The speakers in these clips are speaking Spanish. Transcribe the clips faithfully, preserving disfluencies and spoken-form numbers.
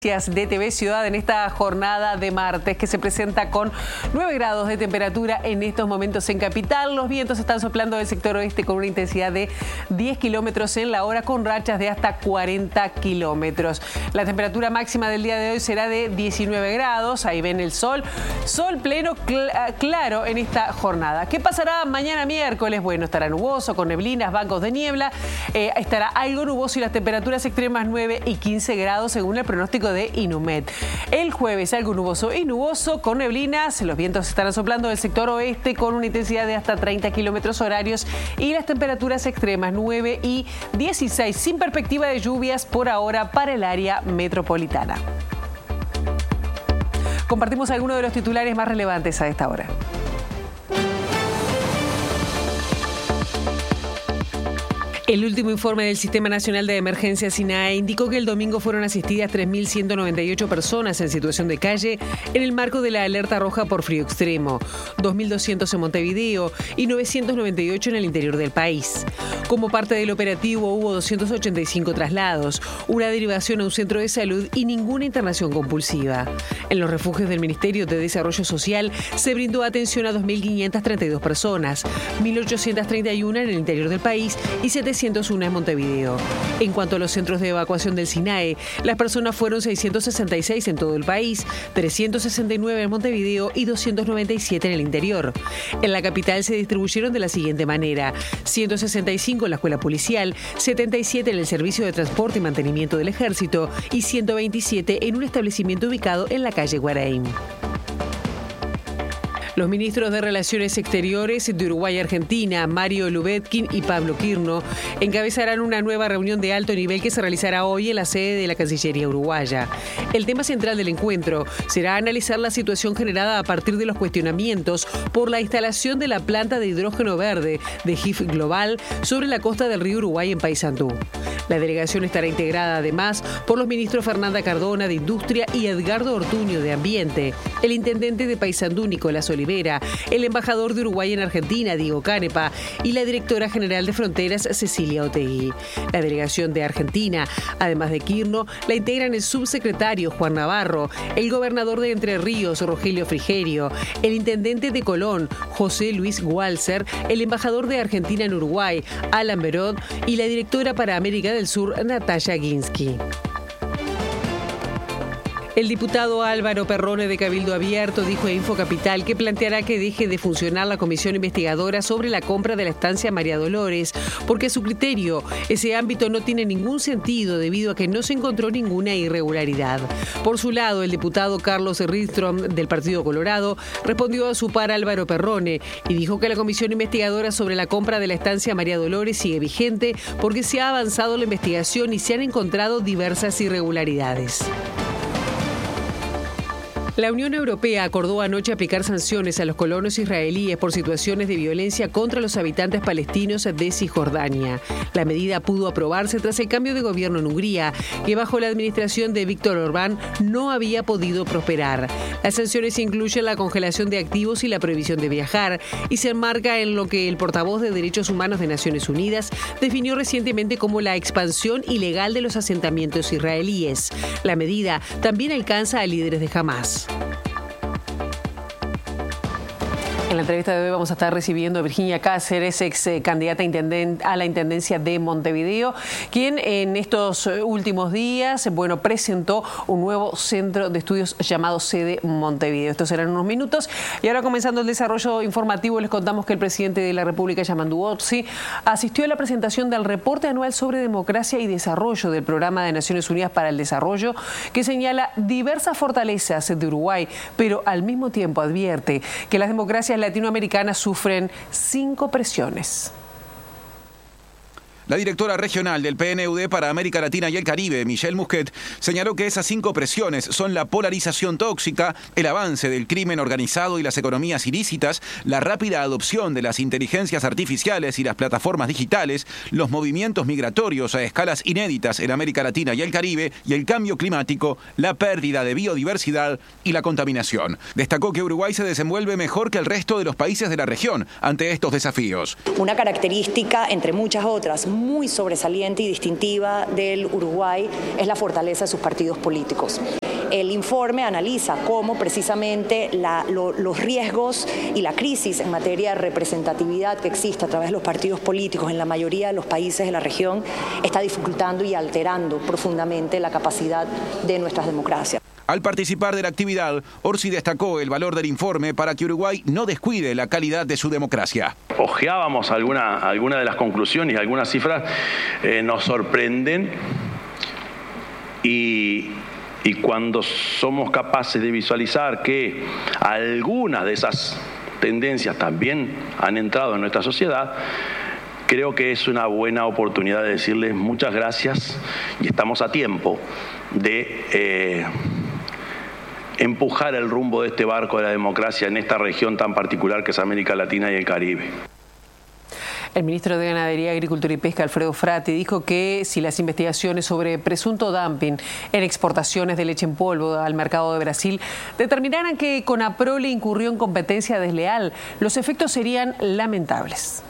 De T V Ciudad en esta jornada de martes que se presenta con nueve grados de temperatura en estos momentos en Capital. Los vientos están soplando del sector oeste con una intensidad de diez kilómetros en la hora con rachas de hasta cuarenta kilómetros. La temperatura máxima del día de hoy será de diecinueve grados. Ahí ven el sol. Sol pleno cl claro en esta jornada. ¿Qué pasará mañana miércoles? Bueno, estará nuboso con neblinas, bancos de niebla. Eh, estará algo nuboso y las temperaturas extremas nueve y quince grados según el pronóstico de Inumet. El jueves algo nuboso y nuboso con neblinas. Los vientos estarán soplando del sector oeste con una intensidad de hasta treinta kilómetros horarios y las temperaturas extremas nueve y dieciséis sin perspectiva de lluvias por ahora para el área metropolitana. Compartimos algunos de los titulares más relevantes a esta hora. El último informe del Sistema Nacional de Emergencia SINAE indicó que el domingo fueron asistidas tres mil ciento noventa y ocho personas en situación de calle en el marco de la alerta roja por frío extremo, dos mil doscientos en Montevideo y novecientos noventa y ocho en el interior del país. Como parte del operativo hubo doscientos ochenta y cinco traslados, una derivación a un centro de salud y ninguna internación compulsiva. En los refugios del Ministerio de Desarrollo Social se brindó atención a dos mil quinientas treinta y dos personas, mil ochocientas treinta y una en el interior del país y setecientos uno en Montevideo. En cuanto a los centros de evacuación del SINAE, las personas fueron seiscientos sesenta y seis en todo el país, trescientos sesenta y nueve en Montevideo y doscientos noventa y siete en el interior. En la capital se distribuyeron de la siguiente manera: ciento sesenta y cinco en la Escuela Policial, setenta y siete en el Servicio de Transporte y Mantenimiento del Ejército y ciento veintisiete en un establecimiento ubicado en la calle Guaraín. Los ministros de Relaciones Exteriores de Uruguay y Argentina, Mario Lubetkin y Pablo Quirno, encabezarán una nueva reunión de alto nivel que se realizará hoy en la sede de la Cancillería uruguaya. El tema central del encuentro será analizar la situación generada a partir de los cuestionamientos por la instalación de la planta de hidrógeno verde de G I F Global sobre la costa del río Uruguay en Paysandú. La delegación estará integrada además por los ministros Fernanda Cardona de Industria y Edgardo Ortuño de Ambiente, el intendente de Paysandú Nicolás Olivera, el embajador de Uruguay en Argentina Diego Canepa y la directora general de Fronteras Cecilia Otegui. La delegación de Argentina, además de Quirno, la integran el subsecretario Juan Navarro, el gobernador de Entre Ríos Rogelio Frigerio, el intendente de Colón José Luis Walser, el embajador de Argentina en Uruguay Alan Berot y la directora para América del Sur Natalia Ginsky. El diputado Álvaro Perrone de Cabildo Abierto dijo a Infocapital que planteará que deje de funcionar la comisión investigadora sobre la compra de la estancia María Dolores, porque a su criterio ese ámbito no tiene ningún sentido debido a que no se encontró ninguna irregularidad. Por su lado, el diputado Carlos Ridstrom del Partido Colorado respondió a su par Álvaro Perrone y dijo que la comisión investigadora sobre la compra de la estancia María Dolores sigue vigente porque se ha avanzado la investigación y se han encontrado diversas irregularidades. La Unión Europea acordó anoche aplicar sanciones a los colonos israelíes por situaciones de violencia contra los habitantes palestinos de Cisjordania. La medida pudo aprobarse tras el cambio de gobierno en Hungría, que bajo la administración de Víctor Orbán no había podido prosperar. Las sanciones incluyen la congelación de activos y la prohibición de viajar, y se enmarca en lo que el portavoz de Derechos Humanos de Naciones Unidas definió recientemente como la expansión ilegal de los asentamientos israelíes. La medida también alcanza a líderes de Hamás. En la entrevista de hoy vamos a estar recibiendo a Virginia Cáceres, ex candidata a la Intendencia de Montevideo, quien en estos últimos días, bueno, presentó un nuevo centro de estudios llamado Sede Montevideo. Estos serán unos minutos. Y ahora, comenzando el desarrollo informativo, les contamos que el presidente de la República, Yamandu Orsi, asistió a la presentación del reporte anual sobre democracia y desarrollo del Programa de Naciones Unidas para el Desarrollo, que señala diversas fortalezas de Uruguay, pero al mismo tiempo advierte que las democracias latinoamericanas sufren cinco presiones. La directora regional del P N U D para América Latina y el Caribe, Michelle Musquet, señaló que esas cinco presiones son la polarización tóxica, el avance del crimen organizado y las economías ilícitas, la rápida adopción de las inteligencias artificiales y las plataformas digitales, los movimientos migratorios a escalas inéditas en América Latina y el Caribe y el cambio climático, la pérdida de biodiversidad y la contaminación. Destacó que Uruguay se desenvuelve mejor que el resto de los países de la región ante estos desafíos. Una característica, entre muchas otras, muy sobresaliente y distintiva del Uruguay es la fortaleza de sus partidos políticos. El informe analiza cómo precisamente la, lo, los riesgos y la crisis en materia de representatividad que existe a través de los partidos políticos en la mayoría de los países de la región está dificultando y alterando profundamente la capacidad de nuestras democracias. Al participar de la actividad, Orsi destacó el valor del informe para que Uruguay no descuide la calidad de su democracia. Ojeábamos alguna, alguna de las conclusiones y algunas cifras eh, nos sorprenden y... Y cuando somos capaces de visualizar que algunas de esas tendencias también han entrado en nuestra sociedad, creo que es una buena oportunidad de decirles muchas gracias y estamos a tiempo de eh, empujar el rumbo de este barco de la democracia en esta región tan particular que es América Latina y el Caribe. El ministro de Ganadería, Agricultura y Pesca, Alfredo Frati, dijo que si las investigaciones sobre presunto dumping en exportaciones de leche en polvo al mercado de Brasil determinaran que Conaprole incurrió en competencia desleal, los efectos serían lamentables.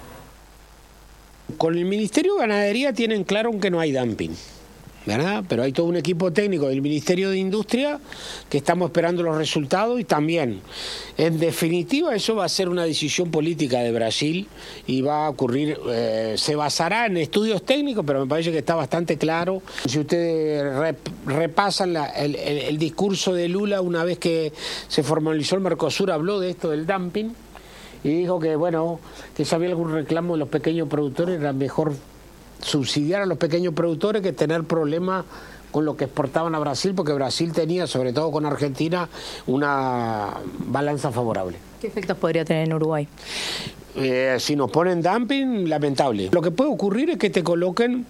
Con el Ministerio de Ganadería tienen claro que no hay dumping, ¿verdad? Pero hay todo un equipo técnico del Ministerio de Industria que estamos esperando los resultados y también, en definitiva, eso va a ser una decisión política de Brasil y va a ocurrir, eh, se basará en estudios técnicos, pero me parece que está bastante claro. Si ustedes rep, repasan la, el, el, el discurso de Lula una vez que se formalizó el Mercosur, habló de esto del dumping y dijo que, bueno, que si había algún reclamo de los pequeños productores era mejor subsidiar a los pequeños productores que tener problemas con lo que exportaban a Brasil, porque Brasil tenía, sobre todo con Argentina, una balanza favorable. ¿Qué efectos podría tener en Uruguay? Eh, si nos ponen dumping, lamentable. Lo que puede ocurrir es que te coloquen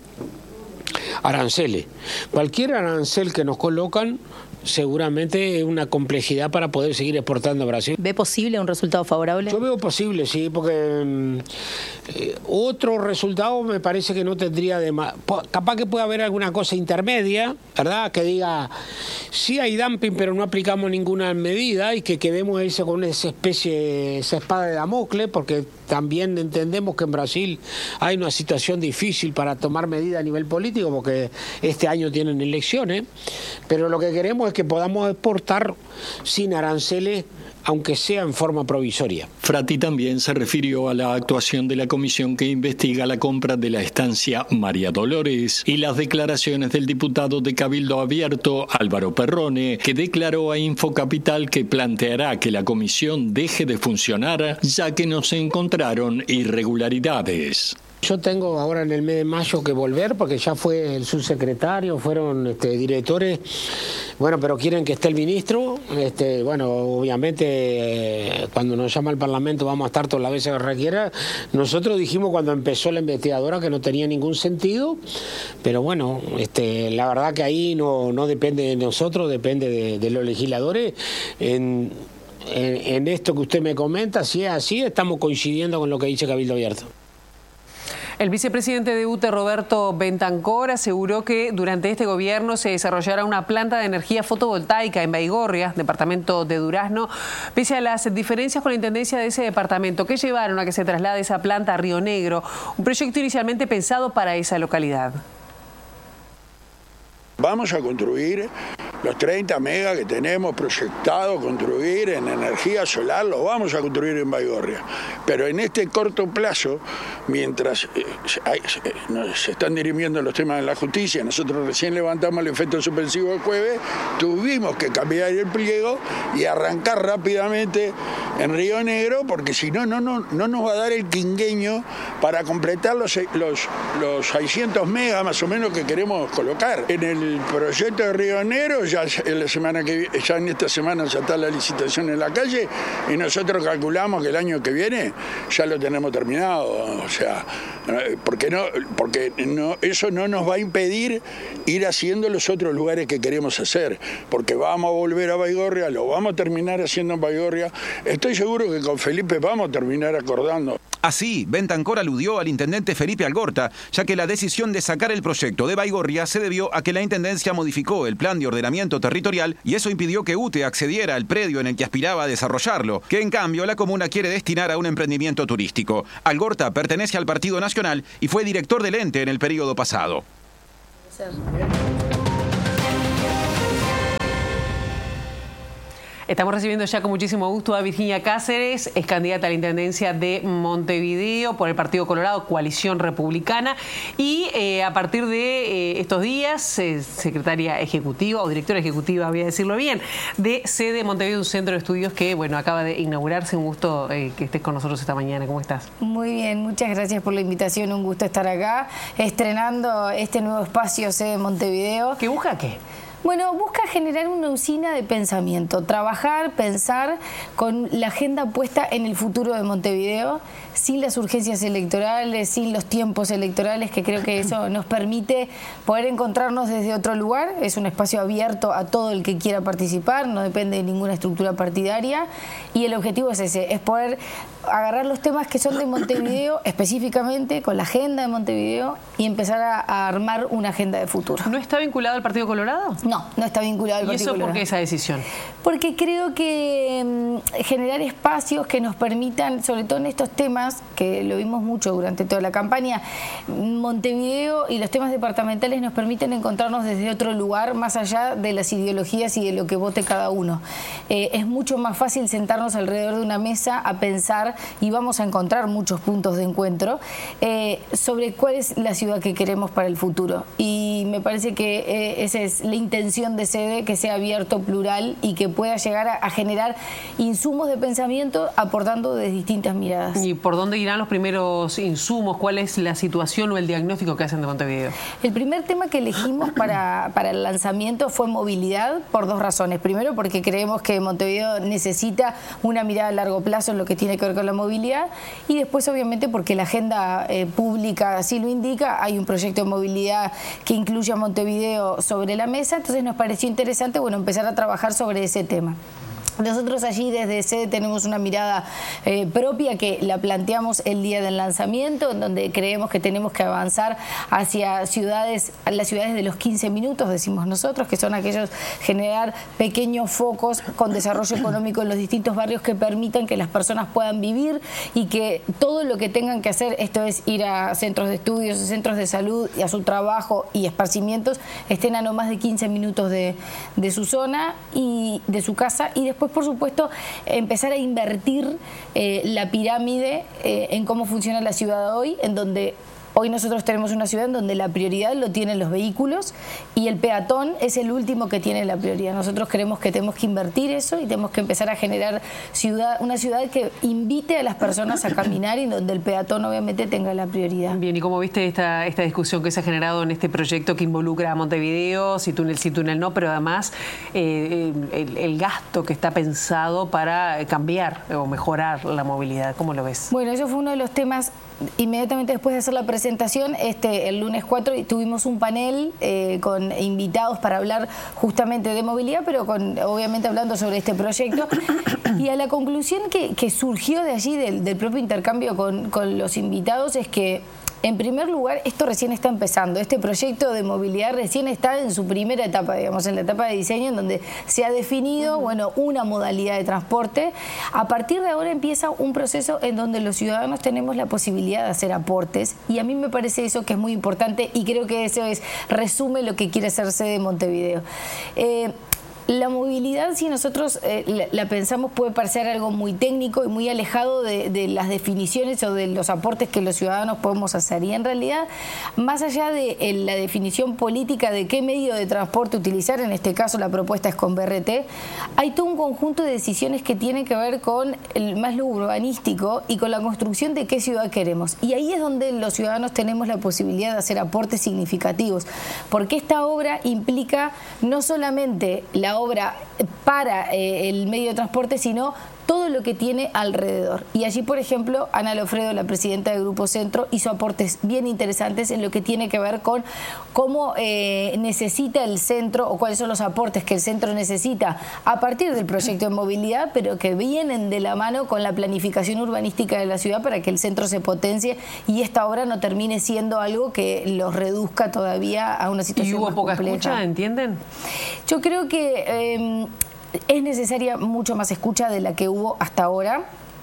aranceles. Cualquier arancel que nos colocan seguramente es una complejidad para poder seguir exportando a Brasil. ¿Ve posible un resultado favorable? Yo veo posible, sí, porque eh, otro resultado me parece que no tendría de más. Capaz que puede haber alguna cosa intermedia, ¿verdad? Que diga, sí hay dumping, pero no aplicamos ninguna medida y que quedemos ese, con esa especie, esa espada de Damocles, porque también entendemos que en Brasil hay una situación difícil para tomar medidas a nivel político, porque este año tienen elecciones, pero lo que queremos es que podamos exportar sin aranceles, aunque sea en forma provisoria. Frati también se refirió a la actuación de la comisión que investiga la compra de la estancia María Dolores y las declaraciones del diputado de Cabildo Abierto, Álvaro Perrone, que declaró a Infocapital que planteará que la comisión deje de funcionar ya que no se encontraron irregularidades. Yo tengo ahora en el mes de mayo que volver porque ya fue el subsecretario, fueron este, directores, bueno, pero quieren que esté el ministro, este, bueno, obviamente eh, cuando nos llama el Parlamento vamos a estar todas las veces que requiera. Nosotros dijimos cuando empezó la investigadora que no tenía ningún sentido, pero bueno, este, la verdad que ahí no, no depende de nosotros, depende de, de los legisladores. En, en, en esto que usted me comenta, si es así, estamos coincidiendo con lo que dice Cabildo Abierto. El vicepresidente de U T E, Roberto Bentancor, aseguró que durante este gobierno se desarrollará una planta de energía fotovoltaica en Baigorria, departamento de Durazno, pese a las diferencias con la intendencia de ese departamento que llevaron a que se traslade esa planta a Río Negro, un proyecto inicialmente pensado para esa localidad. Vamos a construir los treinta megas que tenemos proyectado construir en energía solar, los vamos a construir en Baigorria. Pero en este corto plazo, mientras eh, hay, eh, se están dirimiendo los temas de la justicia, nosotros recién levantamos el efecto suspensivo el jueves, tuvimos que cambiar el pliego y arrancar rápidamente en Río Negro, porque si no, no, no, no nos va a dar el quinquenio para completar los, los, los seiscientos megas más o menos que queremos colocar. En el proyecto de Río Negro, ya en, la semana que, ya en esta semana ya está la licitación en la calle y nosotros calculamos que el año que viene ya lo tenemos terminado. O sea, porque, no, porque no, eso no nos va a impedir ir haciendo los otros lugares que queremos hacer, porque vamos a volver a Baigorria, lo vamos a terminar haciendo en Baigorria. Estoy seguro que con Felipe vamos a terminar acordando. Así, Bentancor aludió al intendente Felipe Algorta, ya que la decisión de sacar el proyecto de Baigorria se debió a que la intendencia modificó el plan de ordenamiento ordenamiento territorial y eso impidió que UTE accediera al predio en el que aspiraba a desarrollarlo, que en cambio la comuna quiere destinar a un emprendimiento turístico. Algorta pertenece al Partido Nacional y fue director del ente en el periodo pasado. Estamos recibiendo ya con muchísimo gusto a Virginia Cáceres, es candidata a la Intendencia de Montevideo por el Partido Colorado, Coalición Republicana, y eh, a partir de eh, estos días, eh, secretaria ejecutiva o directora ejecutiva, voy a decirlo bien, de Sede Montevideo, un centro de estudios que, bueno, acaba de inaugurarse. Un gusto eh, que estés con nosotros esta mañana. ¿Cómo estás? Muy bien, muchas gracias por la invitación, un gusto estar acá, estrenando este nuevo espacio Sede Montevideo. ¿Qué busca qué? Bueno, busca generar una usina de pensamiento, trabajar, pensar con la agenda puesta en el futuro de Montevideo, sin las urgencias electorales, sin los tiempos electorales, que creo que eso nos permite poder encontrarnos desde otro lugar. Es un espacio abierto a todo el que quiera participar, no depende de ninguna estructura partidaria, y el objetivo es ese, es poder agarrar los temas que son de Montevideo, específicamente con la agenda de Montevideo, y empezar a, a armar una agenda de futuro. ¿No está vinculado al Partido Colorado? No, no está vinculado al ¿Y Partido eso Colorado. por qué esa decisión? Porque creo que mmm, generar espacios que nos permitan, sobre todo en estos temas, que lo vimos mucho durante toda la campaña, Montevideo y los temas departamentales nos permiten encontrarnos desde otro lugar, más allá de las ideologías y de lo que vote cada uno. Eh, es mucho más fácil sentarnos alrededor de una mesa a pensar, y vamos a encontrar muchos puntos de encuentro, eh, sobre cuál es la ciudad que queremos para el futuro. Y me parece que eh, esa es la intención de Sede, que sea abierto, plural y que pueda llegar a, a generar insumos de pensamiento aportando de distintas miradas. ¿Y por dónde irán los primeros insumos? ¿Cuál es la situación o el diagnóstico que hacen de Montevideo? El primer tema que elegimos para, para el lanzamiento fue movilidad, por dos razones. Primero, porque creemos que Montevideo necesita una mirada a largo plazo en lo que tiene que ver con la movilidad, y después obviamente porque la agenda eh, pública así lo indica. Hay un proyecto de movilidad que incluye a Montevideo sobre la mesa, entonces nos pareció interesante, bueno, empezar a trabajar sobre ese tema. Nosotros allí desde Sede tenemos una mirada eh, propia que la planteamos el día del lanzamiento, en donde creemos que tenemos que avanzar hacia ciudades, las ciudades de los quince minutos, decimos nosotros, que son aquellos, generar pequeños focos con desarrollo económico en los distintos barrios que permitan que las personas puedan vivir, y que todo lo que tengan que hacer, esto es ir a centros de estudios, centros de salud y a su trabajo y esparcimientos, estén a no más de quince minutos de, de su zona y de su casa. Y después, por supuesto, empezar a invertir eh, la pirámide eh, en cómo funciona la ciudad hoy, en donde hoy nosotros tenemos una ciudad en donde la prioridad lo tienen los vehículos y el peatón es el último que tiene la prioridad. Nosotros creemos que tenemos que invertir eso y tenemos que empezar a generar ciudad, una ciudad que invite a las personas a caminar y donde el peatón obviamente tenga la prioridad. Bien, ¿y cómo viste esta, esta discusión que se ha generado en este proyecto que involucra a Montevideo, si túnel sí, túnel no, pero además eh, el, el gasto que está pensado para cambiar o mejorar la movilidad? ¿Cómo lo ves? Bueno, eso fue uno de los temas. Inmediatamente después de hacer la presentación, este, el lunes cuatro, tuvimos un panel eh, con invitados para hablar justamente de movilidad, pero con, obviamente hablando sobre este proyecto. Y a la conclusión que, que surgió de allí, del, del propio intercambio con, con los invitados, es que, en primer lugar, esto recién está empezando. Este proyecto de movilidad recién está en su primera etapa, digamos, en la etapa de diseño, en donde se ha definido, uh-huh. bueno, una modalidad de transporte. A partir de ahora empieza un proceso en donde los ciudadanos tenemos la posibilidad de hacer aportes, y a mí me parece eso que es muy importante, y creo que eso es, resume lo que quiere hacer Sede Montevideo. Eh, La movilidad, si nosotros eh, la, la pensamos, puede parecer algo muy técnico y muy alejado de, de las definiciones o de los aportes que los ciudadanos podemos hacer. Y en realidad, más allá de eh, la definición política de qué medio de transporte utilizar, en este caso la propuesta es con B R T, hay todo un conjunto de decisiones que tienen que ver con el más lo urbanístico y con la construcción de qué ciudad queremos. Y ahí es donde los ciudadanos tenemos la posibilidad de hacer aportes significativos, porque esta obra implica no solamente la obra para eh, el medio de transporte, sino todo lo que tiene alrededor. Y allí, por ejemplo, Ana Lofredo, la presidenta del Grupo Centro, hizo aportes bien interesantes en lo que tiene que ver con cómo eh, necesita el centro o cuáles son los aportes que el centro necesita a partir del proyecto de movilidad, pero que vienen de la mano con la planificación urbanística de la ciudad para que el centro se potencie y esta obra no termine siendo algo que los reduzca todavía a una situación ¿Y hubo más poca compleja. escucha, entienden? Yo creo que eh, es necesaria mucho más escucha de la que hubo hasta ahora.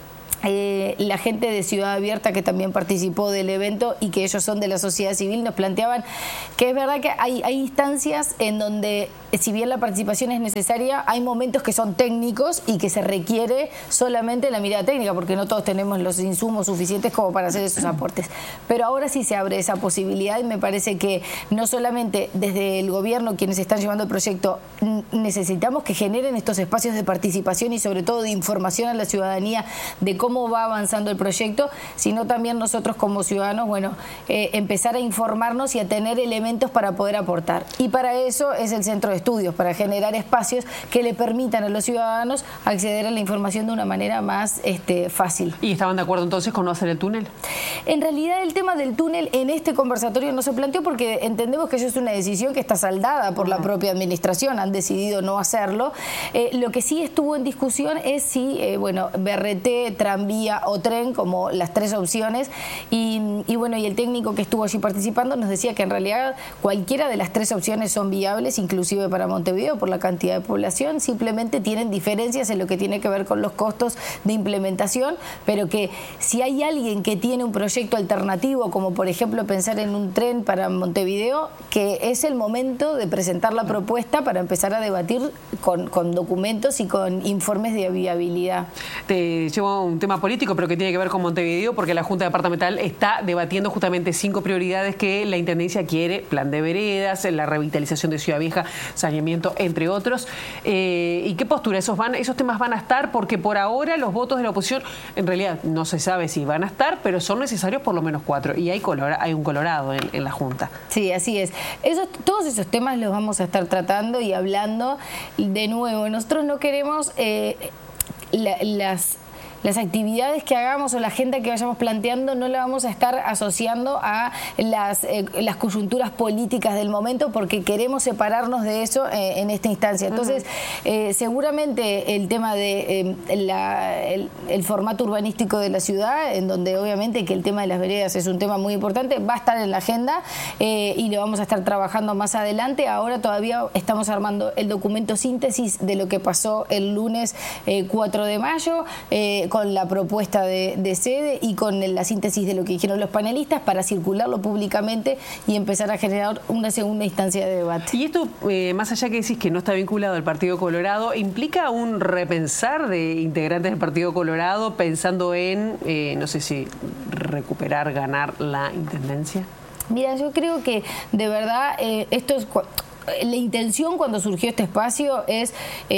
Eh, la gente de Ciudad Abierta que también participó del evento y que ellos son de la sociedad civil nos planteaban que es verdad que hay, hay instancias en donde si bien la participación es necesaria, hay momentos que son técnicos y que se requiere solamente la mirada técnica porque no todos tenemos los insumos suficientes como para hacer esos aportes, pero ahora sí se abre esa posibilidad y me parece que no solamente desde el gobierno quienes están llevando el proyecto necesitamos que generen estos espacios de participación y sobre todo de información a la ciudadanía de cómo cómo va avanzando el proyecto, sino también nosotros como ciudadanos, bueno, eh, empezar a informarnos y a tener elementos para poder aportar. Y para eso es el centro de estudios, para generar espacios que le permitan a los ciudadanos acceder a la información de una manera más este, fácil. ¿Y estaban de acuerdo entonces con no hacer el túnel? En realidad el tema del túnel en este conversatorio no se planteó porque entendemos que eso es una decisión que está saldada por la propia administración, han decidido no hacerlo. Eh, lo que sí estuvo en discusión es si, eh, bueno, B R T, tranvía o tren como las tres opciones y, y bueno, y el técnico que estuvo allí participando nos decía que en realidad cualquiera de las tres opciones son viables, inclusive para Montevideo por la cantidad de población, simplemente tienen diferencias en lo que tiene que ver con los costos de implementación, pero que si hay alguien que tiene un proyecto alternativo, como por ejemplo pensar en un tren para Montevideo, que es el momento de presentar la propuesta para empezar a debatir con, con documentos y con informes de viabilidad. Te llevo a un tema político, pero que tiene que ver con Montevideo, porque la Junta Departamental está debatiendo justamente cinco prioridades que la Intendencia quiere: plan de veredas, la revitalización de Ciudad Vieja, saneamiento, entre otros. Eh, ¿Y qué postura? ¿Esos, van, ¿Esos temas van a estar? Porque por ahora los votos de la oposición, en realidad no se sabe si van a estar, pero son necesarios por lo menos cuatro. Y hay, colora, hay un colorado en, en la Junta. Sí, así es. Esos, todos esos temas los vamos a estar tratando y hablando. De nuevo, nosotros no queremos eh, la, las... las actividades que hagamos o la agenda que vayamos planteando no la vamos a estar asociando a las, eh, las coyunturas políticas del momento porque queremos separarnos de eso eh, en esta instancia. Entonces, uh-huh. eh, seguramente el tema de eh, la, el, el formato urbanístico de la ciudad, en donde obviamente que el tema de las veredas es un tema muy importante, va a estar en la agenda eh, y lo vamos a estar trabajando más adelante. Ahora todavía estamos armando el documento síntesis de lo que pasó el lunes eh, cuatro de mayo, eh, con la propuesta de, de sede y con la síntesis de lo que dijeron los panelistas para circularlo públicamente y empezar a generar una segunda instancia de debate. Y esto, eh, más allá que decís que no está vinculado al Partido Colorado, ¿implica un repensar de integrantes del Partido Colorado pensando en, eh, no sé si recuperar, ganar la intendencia? Mira, yo creo que de verdad eh, esto es... La intención cuando surgió este espacio es,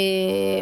eh,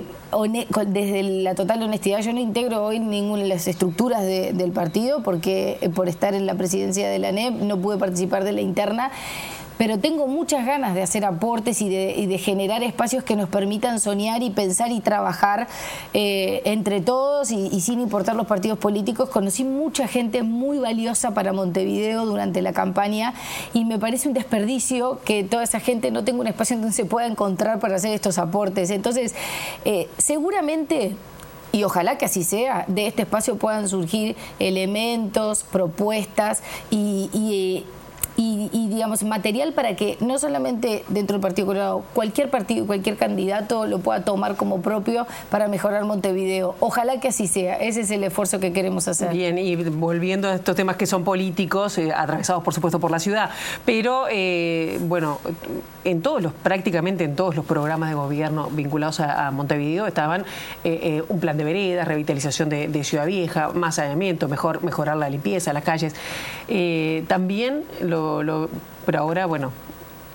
desde la total honestidad, yo no integro hoy ninguna de las estructuras de, del partido porque eh, por estar en la presidencia de la N E P no pude participar de la interna, pero tengo muchas ganas de hacer aportes y de, y de generar espacios que nos permitan soñar y pensar y trabajar eh, entre todos y, y sin importar los partidos políticos. Conocí mucha gente muy valiosa para Montevideo durante la campaña y me parece un desperdicio que toda esa gente no tenga un espacio en donde se pueda encontrar para hacer estos aportes. Entonces, eh, seguramente... y ojalá que así sea, de este espacio puedan surgir elementos, propuestas y, y Y, y digamos material para que no solamente dentro del Partido Colorado, cualquier partido, cualquier candidato lo pueda tomar como propio para mejorar Montevideo. Ojalá que así sea, ese es el esfuerzo que queremos hacer. Bien, y volviendo a estos temas que son políticos, eh, atravesados por supuesto por la ciudad, pero eh, bueno, en todos los, prácticamente en todos los programas de gobierno vinculados a, a Montevideo estaban eh, eh, un plan de veredas, revitalización de, de Ciudad Vieja, más saneamiento, mejor, mejorar la limpieza, las calles. Eh, también lo Lo, pero ahora, bueno,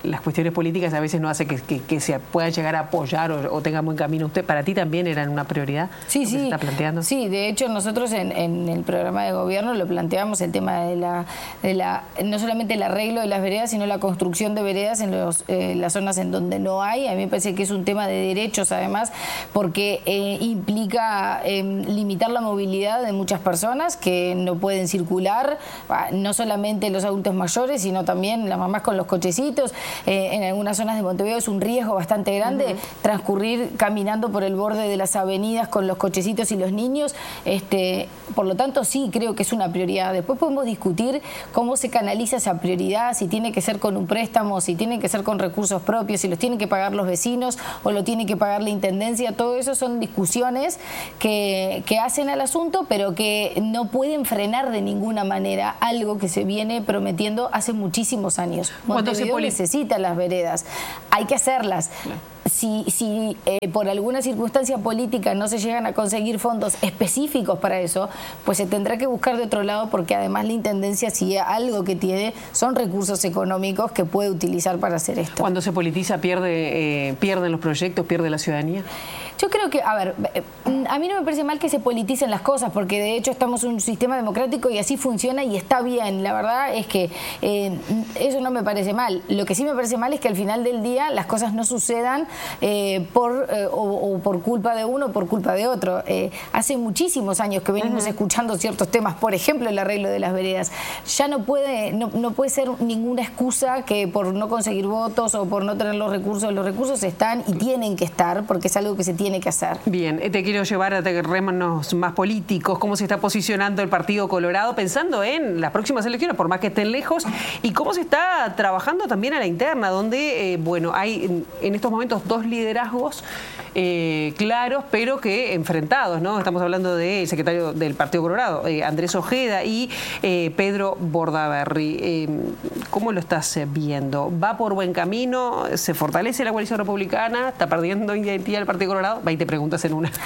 las cuestiones políticas a veces no hace que, que, que se pueda llegar a apoyar o, o tenga buen camino. ¿Usted, para ti también eran una prioridad? Sí, sí. ¿Se está planteando? Sí, de hecho nosotros en, en el programa de gobierno lo planteamos el tema de la, de la no solamente el arreglo de las veredas, sino la construcción de veredas en los, eh, las zonas en donde no hay. A mí me parece que es un tema de derechos además, porque eh, implica eh, limitar la movilidad de muchas personas que no pueden circular, no solamente los adultos mayores, sino también las mamás con los cochecitos. Eh, en algunas zonas de Montevideo es un riesgo bastante grande uh-huh. transcurrir caminando por el borde de las avenidas con los cochecitos y los niños. Este, por lo tanto, sí creo que es una prioridad. Después podemos discutir cómo se canaliza esa prioridad, si tiene que ser con un préstamo, si tiene que ser con recursos propios, si los tienen que pagar los vecinos o lo tiene que pagar la Intendencia. Todo eso son discusiones que, que hacen al asunto, pero que no pueden frenar de ninguna manera algo que se viene prometiendo hace muchísimos años. Montevideo necesita las veredas, hay que hacerlas. Si, si eh, por alguna circunstancia política no se llegan a conseguir fondos específicos para eso, pues se tendrá que buscar de otro lado, porque además la Intendencia, si algo que tiene, son recursos económicos que puede utilizar para hacer esto. Cuando se politiza, pierde, eh, pierden los proyectos, pierde la ciudadanía. Yo creo que, a ver, a mí no me parece mal que se politicen las cosas, porque de hecho estamos en un sistema democrático y así funciona y está bien. La verdad es que eh, eso no me parece mal. Lo que sí me parece mal es que al final del día las cosas no sucedan eh, por eh, o, o por culpa de uno o por culpa de otro. Eh, hace muchísimos años que venimos uh-huh. escuchando ciertos temas, por ejemplo el arreglo de las veredas. Ya no puede, no, no puede ser ninguna excusa que por no conseguir votos o por no tener los recursos, los recursos están y tienen que estar, porque es algo que se tiene que hacer. Bien, te quiero llevar a terrenos más políticos. ¿Cómo se está posicionando el Partido Colorado pensando en las próximas elecciones, por más que estén lejos? Y cómo se está trabajando también a la interna, donde, eh, bueno, hay en, en estos momentos dos liderazgos eh, claros, pero que enfrentados, ¿no? Estamos hablando del secretario del Partido Colorado, eh, Andrés Ojeda, y eh, Pedro Bordaberry. Eh, ¿Cómo lo estás viendo? ¿Va por buen camino? ¿Se fortalece la coalición republicana? ¿Está perdiendo identidad el Partido Colorado? veinte preguntas en una.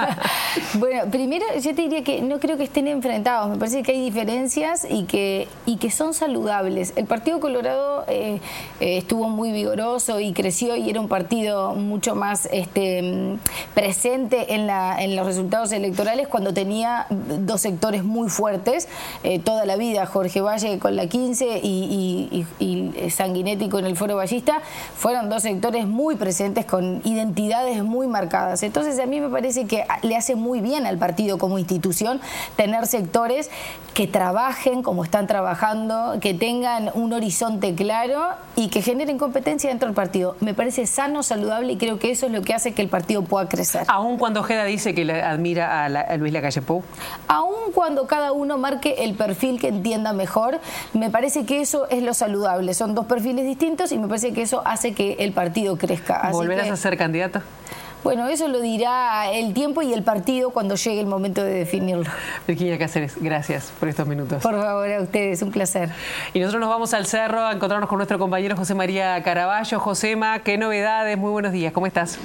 Bueno, primero yo te diría que no creo que estén enfrentados. Me parece que hay diferencias y que, y que son saludables. El Partido Colorado eh, eh, estuvo muy vigoroso y creció y era un partido mucho más este, presente en, la, en los resultados electorales cuando tenía dos sectores muy fuertes. Eh, toda la vida, Jorge Valle con la quince y, y, y, y Sanguinetti con el Foro Ballista, fueron dos sectores muy presentes con identidades muy marcadas. Entonces a mí me parece que le hace muy bien al partido como institución tener sectores que trabajen como están trabajando, que tengan un horizonte claro y que generen competencia dentro del partido. Me parece sano, saludable y creo que eso es lo que hace que el partido pueda crecer. Aún cuando Ojeda dice que le admira a, la, a Luis Lacalle Pou. Aún cuando cada uno marque el perfil que entienda mejor, me parece que eso es lo saludable. Son dos perfiles distintos y me parece que eso hace que el partido crezca. Así ¿Volverás que, a ser candidata? Bueno, eso lo dirá el tiempo y el partido cuando llegue el momento de definirlo. Virginia Cáceres, gracias por estos minutos. Por favor, a ustedes, un placer. Y nosotros nos vamos al cerro a encontrarnos con nuestro compañero José María Caraballo. Josema, ¿qué novedades? Muy buenos días, ¿cómo estás?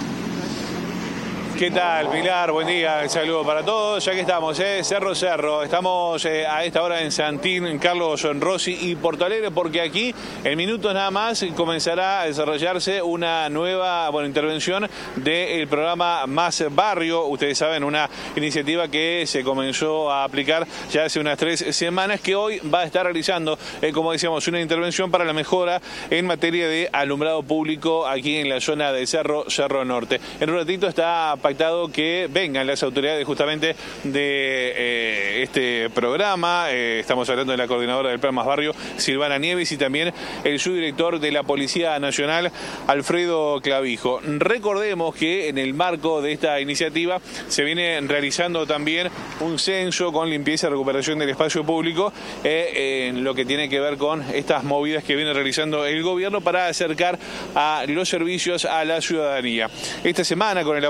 ¿Qué tal, Pilar? Buen día, un saludo para todos. Ya que estamos, ¿eh? Cerro Cerro, estamos eh, a esta hora en Santín, en Carlos Rossi y Porto Alegre, porque aquí en minutos nada más comenzará a desarrollarse una nueva bueno, intervención del programa Más Barrio. Ustedes saben, una iniciativa que se comenzó a aplicar ya hace unas tres semanas, que hoy va a estar realizando, eh, como decíamos, una intervención para la mejora en materia de alumbrado público aquí en la zona del Cerro, Cerro Norte. En un ratito está pactado que vengan las autoridades justamente de eh, este programa. Eh, estamos hablando de la coordinadora del Plan Más Barrio, Silvana Nieves, y también el subdirector de la Policía Nacional, Alfredo Clavijo. Recordemos que en el marco de esta iniciativa se viene realizando también un censo con limpieza y recuperación del espacio público eh, en lo que tiene que ver con estas movidas que viene realizando el gobierno para acercar a los servicios a la ciudadanía. Esta semana, con el apoyo de más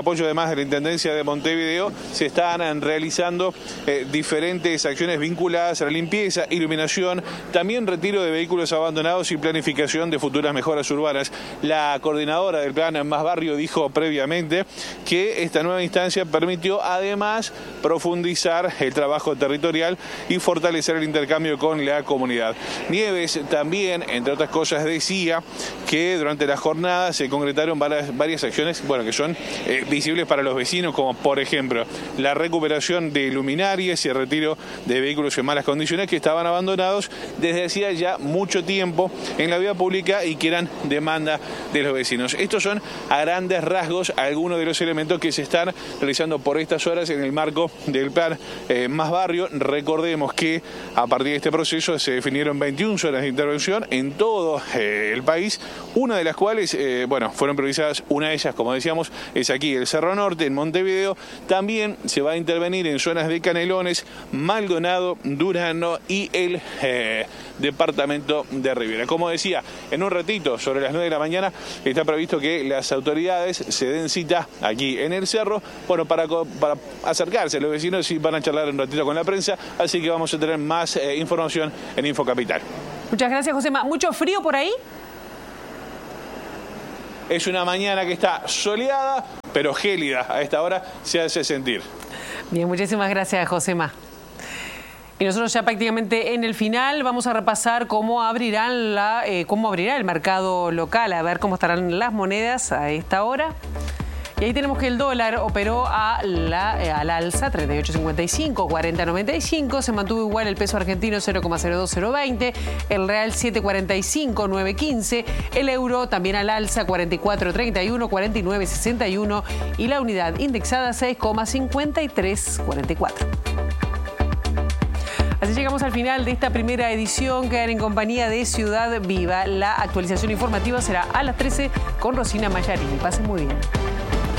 de la Intendencia de Montevideo se están realizando eh, diferentes acciones vinculadas a la limpieza, iluminación, también retiro de vehículos abandonados y planificación de futuras mejoras urbanas. La coordinadora del plan Más Barrio dijo previamente que esta nueva instancia permitió además profundizar el trabajo territorial y fortalecer el intercambio con la comunidad. Nieves también, entre otras cosas, decía que durante la jornada se concretaron varias, varias acciones, bueno, que son eh, visibles para los vecinos, como por ejemplo la recuperación de luminarias y el retiro de vehículos en malas condiciones que estaban abandonados desde hacía ya mucho tiempo en la vía pública y que eran demanda de los vecinos. Estos son a grandes rasgos algunos de los elementos que se están realizando por estas horas en el marco del plan eh, Más Barrio. Recordemos que a partir de este proceso se definieron veintiuna zonas de intervención en todo eh, el país, una de las cuales, eh, bueno, fueron priorizadas. Una de ellas, como decíamos, es aquí el Cerro Norte, en Montevideo. También se va a intervenir en zonas de Canelones, Maldonado, Durano y el eh, departamento de Rivera. Como decía, en un ratito, sobre las nueve de la mañana, está previsto que las autoridades se den cita aquí en el cerro, bueno, para, para acercarse a los vecinos y van a charlar un ratito con la prensa, así que vamos a tener más eh, información en Infocapital. Muchas gracias, Josema. ¿Mucho frío por ahí? Es una mañana que está soleada, pero gélida. A esta hora se hace sentir. Bien, muchísimas gracias, Josema. Y nosotros ya prácticamente en el final vamos a repasar cómo abrirán la, eh, cómo abrirá el mercado local, a ver cómo estarán las monedas a esta hora. Y ahí tenemos que el dólar operó a la, eh, al alza, treinta y ocho cincuenta y cinco, cuarenta noventa y cinco. Se mantuvo igual el peso argentino, cero coma cero dos cero veinte. El real, siete cuarenta y cinco, nueve quince. El euro también al alza, cuarenta y cuatro treinta y uno, cuarenta y nueve sesenta y uno. Y la unidad indexada, seis coma cincuenta y tres cuarenta y cuatro. Así llegamos al final de esta primera edición. Quedan en compañía de Ciudad Viva. La actualización informativa será a las trece con Rosina Mayarini. Pasen muy bien.